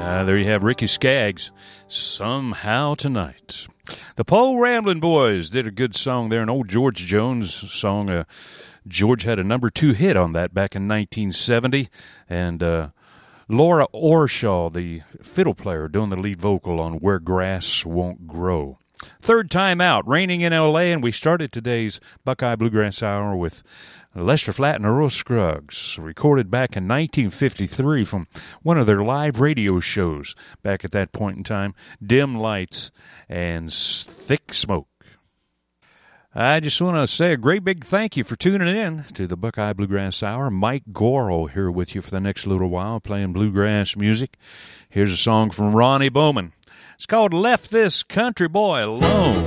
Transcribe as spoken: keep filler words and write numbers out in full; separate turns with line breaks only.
Uh, there you have Ricky Skaggs, Somehow Tonight. The Poe Ramblin' Boys did a good song there, an old George Jones song. Uh, George had a number two hit on that back in nineteen seventy, and uh, Laura Orshaw, the fiddle player, doing the lead vocal on Where Grass Won't Grow. Third time out, raining in L A, and we started today's Buckeye Bluegrass Hour with Lester Flatt and Earl Scruggs, recorded back in nineteen fifty-three from one of their live radio shows back at that point in time, Dim Lights and Thick Smoke. I just want to say a great big thank you for tuning in to the Buckeye Bluegrass Hour. Mike Goro here with you for the next little while, playing bluegrass music. Here's a song from Ronnie Bowman. It's called Left This Country Boy Alone.